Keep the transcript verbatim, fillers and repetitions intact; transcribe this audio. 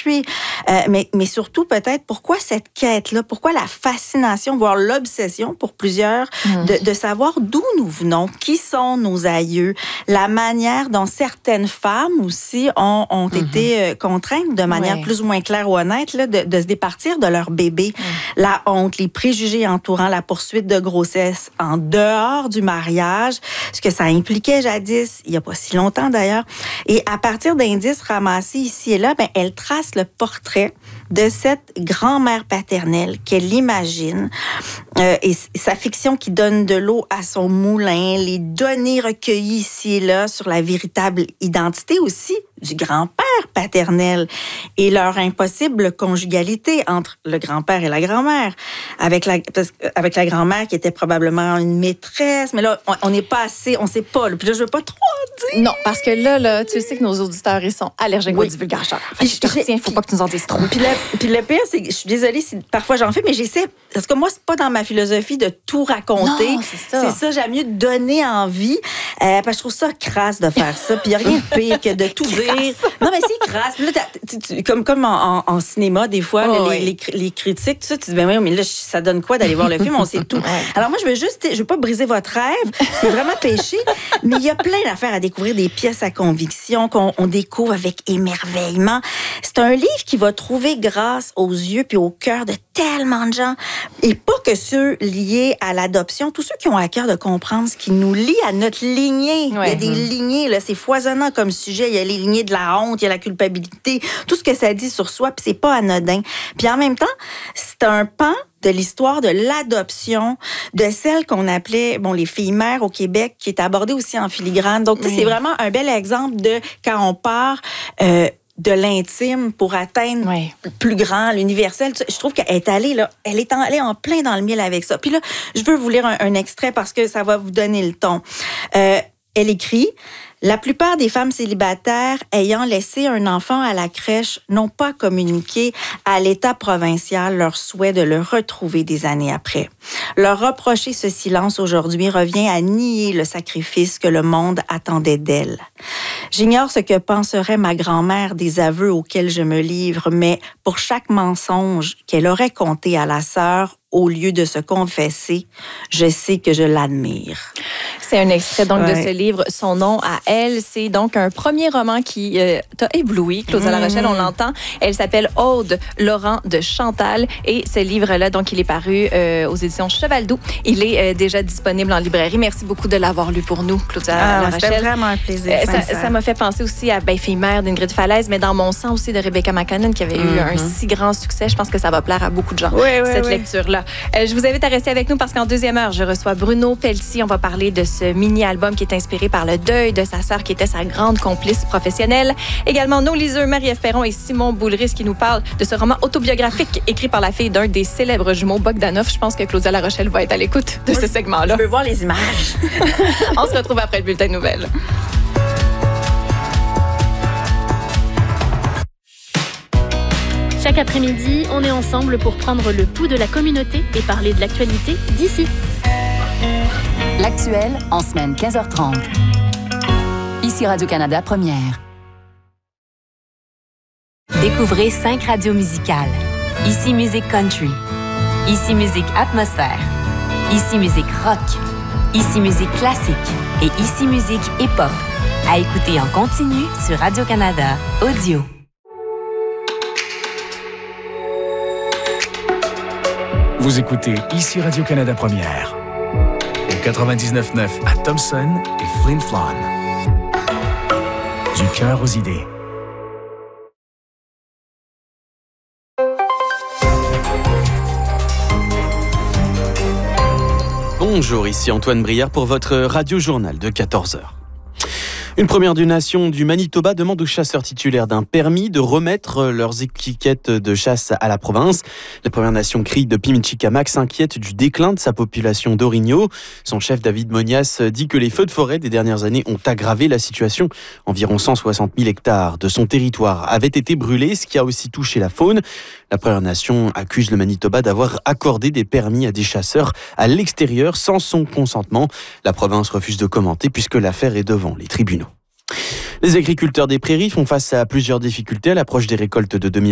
Country, euh, mais, mais surtout peut-être pourquoi cette quête-là, pourquoi la fascination, voire l'obsession pour plusieurs, mmh. de, de savoir d'où nous venons, qui sont nos aïeux, la manière dont certaines femmes aussi ont, ont mmh. été euh, contraintes de manière ouais. plus ou moins claire ou honnête là, de, de se départir de leur bébé. Mmh. La honte, les préjugés entourant la poursuite de grossesse en dehors du mariage, ce que ça impliquait jadis, il n'y a pas si longtemps d'ailleurs. Et à partir d'indices ramassés ici et là, ben, elle trace le portrait de cette grand-mère paternelle qu'elle imagine euh, et sa fiction qui donne de l'eau à son moulin, les données recueillies ici et là sur la véritable identité aussi du grand-père paternel et leur impossible conjugalité entre le grand-père et la grand-mère. Avec la, avec la grand-mère qui était probablement une maîtresse, mais là, on n'est pas assez, on ne sait pas. Là, puis là, je ne veux pas trop dire. Non, parce que là, là, tu sais que nos auditeurs, ils sont allergiques oui. aux divulgateurs. Fait que je te retiens, il ne faut pas que tu nous en dises trop. Puis, la, puis le pire, c'est que je suis désolée si parfois j'en fais, mais j'essaie, parce que moi, c'est pas dans ma philosophie de tout raconter. Non, c'est ça. C'est ça, j'aime mieux donner envie, euh, parce que je trouve ça crasse de faire ça. Puis il n'y a rien de pire que de tout dire. Non, mais c'est crasse. Puis là, tu, tu, comme, comme en, en, en cinéma, des fois, oh, là, oui. les, les, les critiques, tout ça, tu dis, ben oui, mais là, ça donne quoi d'aller voir le film? On sait tout. Alors moi, je veux juste, je veux pas briser votre rêve, c'est vraiment péché, mais il y a plein d'affaires à découvrir, des pièces à conviction qu'on on découvre avec émerveillement. C'est un livre qui va trouver grâce aux yeux puis au cœur de tellement de gens, et pas que ceux liés à l'adoption, tous ceux qui ont à cœur de comprendre ce qui nous lie à notre lignée. Ouais. Il y a des lignées, là, c'est foisonnant comme sujet. Il y a les lignées de la honte, il y a la culpabilité, tout ce que ça dit sur soi, puis c'est pas anodin. Puis en même temps, c'est un pan de l'histoire de l'adoption de celle qu'on appelait bon les filles mères au Québec, qui est abordée aussi en filigrane. Donc, oui. c'est vraiment un bel exemple de quand on part euh, de l'intime pour atteindre oui. le plus grand, l'universel. Je trouve qu'elle est allée, là, elle est allée en plein dans le mille avec ça. Puis là, je veux vous lire un, un extrait parce que ça va vous donner le ton. Euh, elle écrit... La plupart des femmes célibataires ayant laissé un enfant à la crèche n'ont pas communiqué à l'État provincial leur souhait de le retrouver des années après. Leur reprocher ce silence aujourd'hui revient à nier le sacrifice que le monde attendait d'elle. J'ignore ce que penserait ma grand-mère des aveux auxquels je me livre, mais pour chaque mensonge qu'elle aurait conté à la sœur, au lieu de se confesser, je sais que je l'admire. C'est un extrait donc ouais. de ce livre. Son nom à elle, c'est donc un premier roman qui euh, t'a ébloui, Claudia mmh. Larochelle, on l'entend. Elle s'appelle Aude Laurent de Chantal. Et ce livre-là, donc, il est paru euh, aux éditions Cheval-Doux. Il est euh, déjà disponible en librairie. Merci beaucoup de l'avoir lu pour nous, Claudia ah, Larochelle. C'était vraiment un plaisir. Euh, ça, ça m'a fait penser aussi à ben, Fille mère d'Ingrid Falaise, mais dans mon sang aussi de Rebecca McConnell, qui avait mmh. eu un si grand succès. Je pense que ça va plaire à beaucoup de gens, oui, oui, cette oui. lecture-là. Euh, je vous invite à rester avec nous parce qu'en deuxième heure, je reçois Bruno Pelletier. On va parler de ce mini-album qui est inspiré par le deuil de sa sœur qui était sa grande complice professionnelle. Également, nos liseurs Marie-Ève Perron et Simon Boulris qui nous parlent de ce roman autobiographique écrit par la fille d'un des célèbres jumeaux Bogdanov. Je pense que Claudia Larochelle va être à l'écoute de Moi, ce segment-là. Je veux voir les images. On se retrouve après le bulletin de nouvelles. Chaque après-midi, on est ensemble pour prendre le pouls de la communauté et parler de l'actualité d'ici. L'actuel en semaine quinze heures trente. Ici Radio-Canada Première. Découvrez cinq radios musicales. Ici Musique Country. Ici Musique Atmosphère. Ici Musique Rock. Ici Musique Classique. Et Ici Musique Hip-Hop. À écouter en continu sur Radio-Canada Audio. Vous écoutez Ici Radio-Canada Première. Au quatre-vingt-dix-neuf neuf à Thompson et Flin Flon. Du cœur aux idées. Bonjour, ici Antoine Brière pour votre radio-journal de quatorze heures. Une première du nation du Manitoba demande aux chasseurs titulaires d'un permis de remettre leurs étiquettes de chasse à la province. La Première Nation Crie de Pimichikamak s'inquiète du déclin de sa population d'orignaux. Son chef David Monias dit que les feux de forêt des dernières années ont aggravé la situation. Environ cent soixante mille hectares de son territoire avaient été brûlés, ce qui a aussi touché la faune. La Première Nation accuse le Manitoba d'avoir accordé des permis à des chasseurs à l'extérieur sans son consentement. La province refuse de commenter puisque l'affaire est devant les tribunaux. Les agriculteurs des prairies font face à plusieurs difficultés à l'approche des récoltes de deux mille